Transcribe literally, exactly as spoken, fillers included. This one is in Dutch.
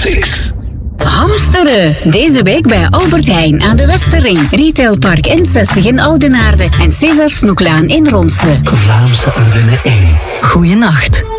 zes. Hamsteren! Deze week bij Albert Heijn aan de Westerring. Retailpark N zestig in Oudenaarde en César Snoeklaan in Ronse. Vlaamse Ardennen één. Goeienacht.